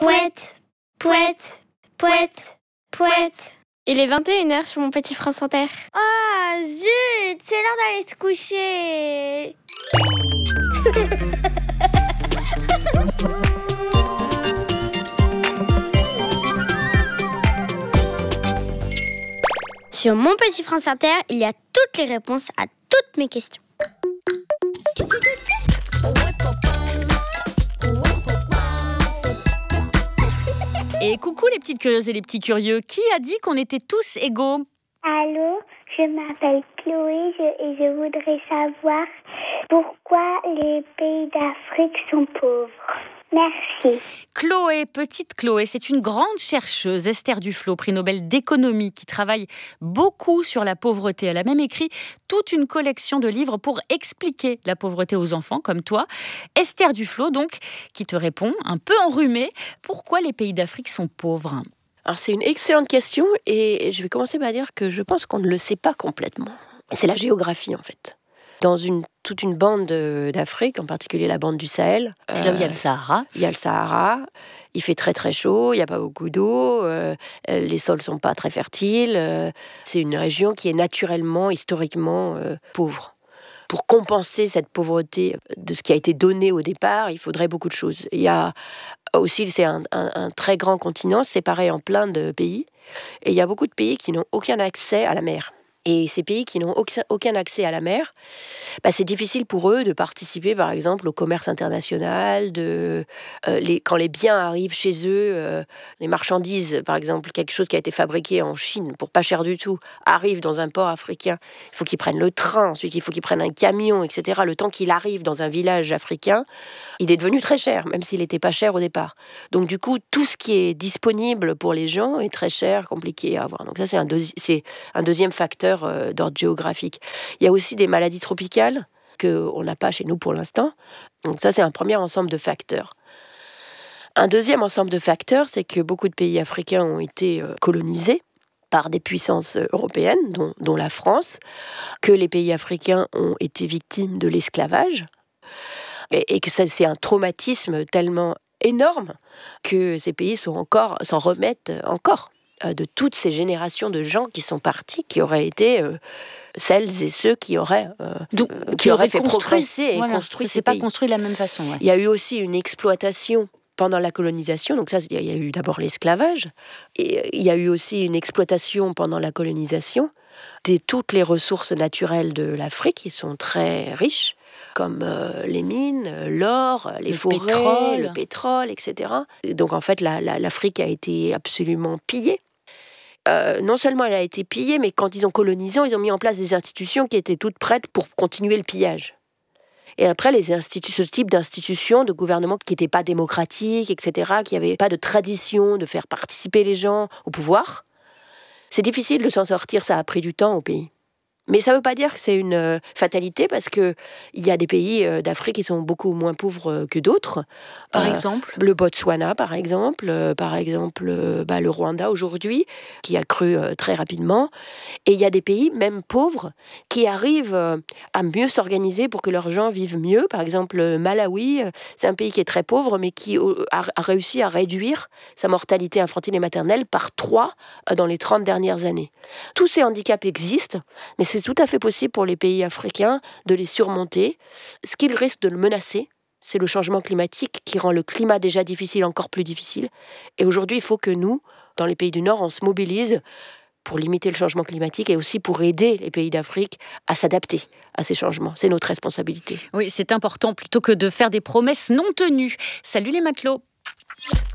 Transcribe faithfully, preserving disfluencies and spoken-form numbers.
Pouette, pouette, pouette, pouette. Il est vingt et une heures sur mon petit France Inter. Ah, zut, c'est l'heure d'aller se coucher. Sur mon petit France Inter, il y a toutes les réponses à toutes mes questions. Et coucou les petites curieuses et les petits curieux, qui a dit qu'on était tous égaux ? Allô, je m'appelle Chloé je, et je voudrais savoir pourquoi les pays d'Afrique sont pauvres. Merci. Chloé, petite Chloé, c'est une grande chercheuse, Esther Duflo, prix Nobel d'économie, qui travaille beaucoup sur la pauvreté. Elle a même écrit toute une collection de livres pour expliquer la pauvreté aux enfants, comme toi. Esther Duflo, donc, qui te répond, un peu enrhumée, pourquoi les pays d'Afrique sont pauvres ? Alors c'est une excellente question et je vais commencer par dire que je pense qu'on ne le sait pas complètement. C'est la géographie en fait. Dans une, toute une bande d'Afrique, en particulier la bande du Sahel. C'est là où il y a le Sahara. Il y a le Sahara, il fait très très chaud, il n'y a pas beaucoup d'eau, euh, les sols ne sont pas très fertiles. Euh, c'est une région qui est naturellement, historiquement euh, pauvre. Pour compenser cette pauvreté de ce qui a été donné au départ, il faudrait beaucoup de choses. Il y a aussi, c'est un, un, un très grand continent séparé en plein de pays. Et il y a beaucoup de pays qui n'ont aucun accès à la mer. Et ces pays qui n'ont aucun accès à la mer, bah c'est difficile pour eux de participer, par exemple, au commerce international, de, euh, les, quand les biens arrivent chez eux, euh, les marchandises, par exemple, quelque chose qui a été fabriqué en Chine, pour pas cher du tout, arrive dans un port africain, il faut qu'ils prennent le train, ensuite il faut qu'ils prennent un camion, et cetera. Le temps qu'il arrive dans un village africain, il est devenu très cher, même s'il n'était pas cher au départ. Donc du coup, tout ce qui est disponible pour les gens est très cher, compliqué à avoir. Donc ça, c'est un, deuxi- c'est un deuxième facteur d'ordre géographique. Il y a aussi des maladies tropicales qu'on n'a pas chez nous pour l'instant. Donc ça, c'est un premier ensemble de facteurs. Un deuxième ensemble de facteurs, c'est que beaucoup de pays africains ont été colonisés par des puissances européennes, dont, dont la France, que les pays africains ont été victimes de l'esclavage, et, et que ça, c'est un traumatisme tellement énorme que ces pays sont encore, s'en remettent encore de toutes ces générations de gens qui sont partis, qui auraient été euh, celles et ceux qui auraient, euh, Donc, euh, qui qui auraient fait construit, progresser et voilà, construit c'est ces pas pays. construit de la même façon. Ouais. Il y a eu aussi une exploitation pendant la colonisation, donc ça, il y a eu d'abord l'esclavage, et il y a eu aussi une exploitation pendant la colonisation de toutes les ressources naturelles de l'Afrique, qui sont très riches, comme euh, les mines, l'or, les le forêts, pétrole. le pétrole, et cetera. Et donc en fait, la, la, l'Afrique a été absolument pillée. Euh, non seulement elle a été pillée, mais quand ils ont colonisé, ils ont mis en place des institutions qui étaient toutes prêtes pour continuer le pillage. Et après, les institu- ce type d'institutions, de gouvernement qui n'étaient pas démocratiques, et cetera, qui n'avaient pas de tradition de faire participer les gens au pouvoir, c'est difficile de s'en sortir, ça a pris du temps au pays. Mais ça ne veut pas dire que c'est une euh, fatalité, parce qu'il y a des pays euh, d'Afrique qui sont beaucoup moins pauvres euh, que d'autres. Par Euh, exemple Le Botswana, par exemple, euh, par exemple euh, bah, le Rwanda aujourd'hui, qui a cru euh, très rapidement. Et il y a des pays, même pauvres, qui arrivent euh, à mieux s'organiser pour que leurs gens vivent mieux. Par exemple, euh, Malawi, euh, c'est un pays qui est très pauvre, mais qui euh, a, a réussi à réduire sa mortalité infantile et maternelle par trois euh, dans les trente dernières années. Tous ces handicaps existent, mais c'est tout à fait possible pour les pays africains de les surmonter. Ce qu'ils risquent de le menacer, c'est le changement climatique qui rend le climat déjà difficile encore plus difficile. Et aujourd'hui, il faut que nous, dans les pays du Nord, on se mobilise pour limiter le changement climatique et aussi pour aider les pays d'Afrique à s'adapter à ces changements. C'est notre responsabilité. Oui, c'est important plutôt que de faire des promesses non tenues. Salut les matelots.